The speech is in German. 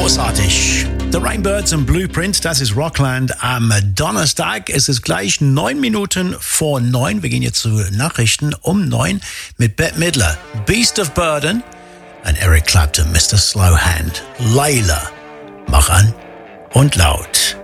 Großartig. The Rainbirds und Blueprint, das ist Rockland am Donnerstag. Es ist gleich 9 Minuten vor 9. Wir gehen jetzt zu Nachrichten um 9 mit Bette Midler, Beast of Burden und Eric Clapton, Mr. Slowhand. Layla, mach an und laut.